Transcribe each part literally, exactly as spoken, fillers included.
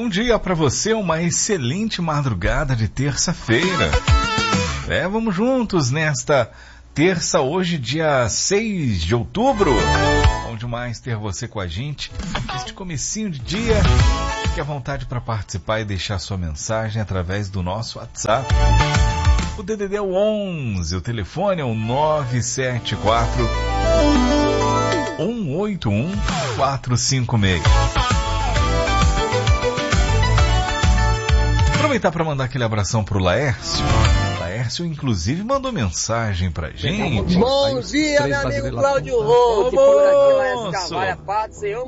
Bom dia para você, uma excelente madrugada de terça-feira. É, vamos juntos nesta terça, hoje dia seis de outubro. Bom demais ter você com a gente neste comecinho de dia. Fique à vontade para participar e deixar sua mensagem através do nosso WhatsApp. O D D D é o onze, o telefone é o nove sete quatro, um oito um, quatro cinco seis. Aproveitar para mandar aquele abração pro Laércio. Laércio, inclusive, mandou mensagem pra gente. Bom dia, meu amigo Cláudio Ronque. Por aqui, Laércio Carvalho, paz do Senhor,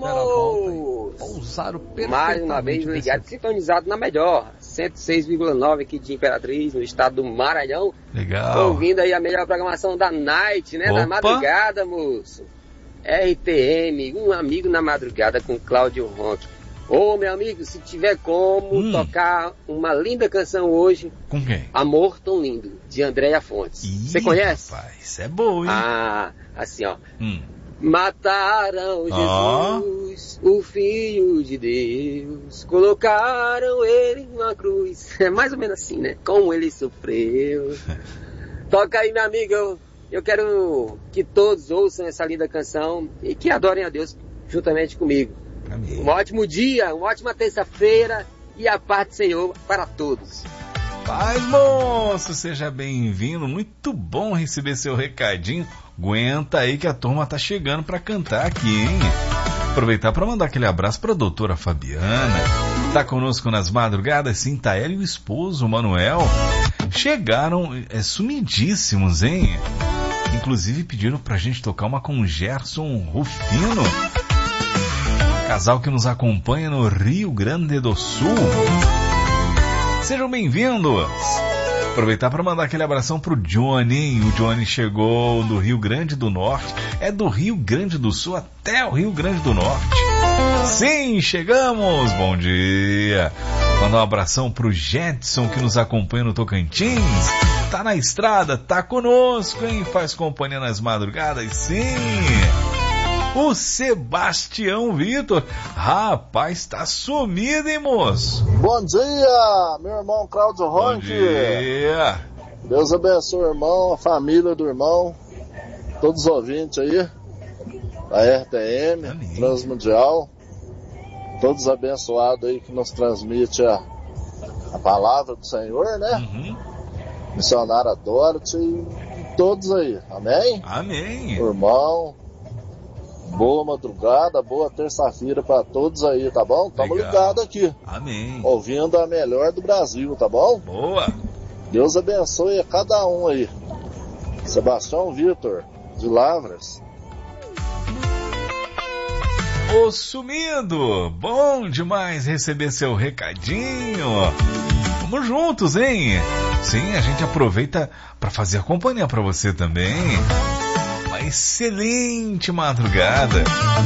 moço. Mais uma vez ligado, sintonizado na melhor. cento e seis vírgula nove aqui de Imperatriz, no estado do Maranhão. Legal. Ouvindo aí a melhor programação da night, né? Opa. Da madrugada, moço. R T M, um amigo na madrugada com Cláudio Ronque. Ô, meu amigo, se tiver como hum. tocar uma linda canção hoje. Com quem? Amor Tão Lindo, de Andréia Fontes. Você conhece? Rapaz, é boa, hein? Ah, assim, ó. Hum. Mataram Jesus, oh. o Filho de Deus. Colocaram ele numa cruz. É mais ou menos assim, né? Como ele sofreu. Toca aí, meu amigo. Eu, eu quero que todos ouçam essa linda canção e que adorem a Deus juntamente comigo. Amém. Um ótimo dia, uma ótima terça-feira e a paz do Senhor para todos. Paz, moço, seja bem-vindo. Muito bom receber seu recadinho. Aguenta aí que a turma tá chegando para cantar aqui, hein? Aproveitar para mandar aquele abraço para a doutora Fabiana. Tá conosco nas madrugadas, sim, tá ela e o esposo, o Manuel. Chegaram é, sumidíssimos, hein? Inclusive pediram pra gente tocar uma com o Gerson Rufino. Casal que nos acompanha no Rio Grande do Sul. Sejam bem-vindos. Aproveitar para mandar aquele abração pro Johnny. O Johnny chegou do Rio Grande do Norte. É do Rio Grande do Sul até o Rio Grande do Norte. Sim, chegamos. Bom dia. Mandar um abração pro Jetson que nos acompanha no Tocantins. Tá na estrada, tá conosco, hein? Faz companhia nas madrugadas, sim. O Sebastião Vitor. Rapaz, tá sumido, hein, moço? Bom dia, meu irmão Cláudio Ronque. Bom dia. Deus abençoe o irmão, a família do irmão, todos os ouvintes aí, da R T M, Amém. Transmundial, todos abençoados aí que nos transmite a, a palavra do Senhor, né? Uhum. Missionária Dorothy e todos aí, amém? Amém. Irmão, boa madrugada, boa terça-feira pra todos aí, tá bom? Tamo ligado aqui. Amém. Ouvindo a melhor do Brasil, tá bom? Boa. Deus abençoe a cada um aí. Sebastião Vitor, de Lavras. Ô sumido, bom demais receber seu recadinho. Vamos juntos, hein? Sim, a gente aproveita pra fazer companhia pra você também. Uma excelente madrugada.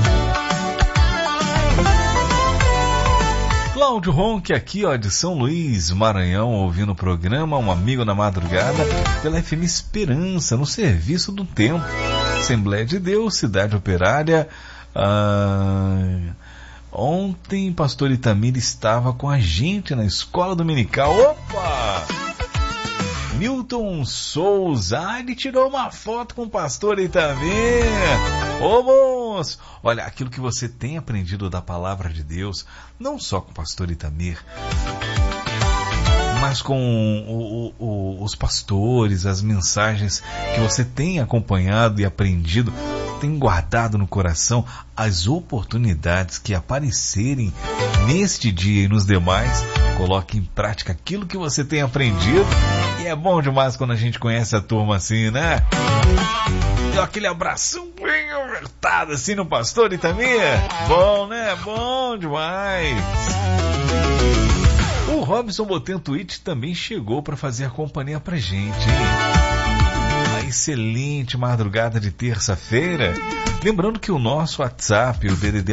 Cláudio Ronque aqui, ó, de São Luís, Maranhão, ouvindo o programa Um Amigo na Madrugada pela F M Esperança, no Serviço do Tempo. Assembleia de Deus, Cidade Operária. Ah, ontem, pastor Itamir estava com a gente na escola dominical. Opa! Milton Souza, ah, ele tirou uma foto com o pastor Itamir. Ô moço, olha, aquilo que você tem aprendido da palavra de Deus, não só com o pastor Itamir, mas com o, o, o, os pastores, as mensagens que você tem acompanhado e aprendido, tem guardado no coração, as oportunidades que aparecerem neste dia e nos demais, coloque em prática aquilo que você tem aprendido. E é bom demais quando a gente conhece a turma assim, né? Deu aquele abração bem apertado assim no pastor Itamir. Bom, né? Bom demais. O Robson Botentuit também chegou para fazer a companhia pra gente, hein? Uma excelente madrugada de terça-feira. Lembrando que o nosso WhatsApp, o D D D